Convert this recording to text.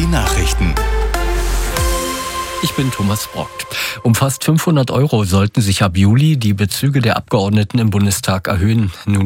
Nachrichten. Ich bin Thomas Brockt. Um fast 500 € sollten sich ab Juli die Bezüge der Abgeordneten im Bundestag erhöhen. Nun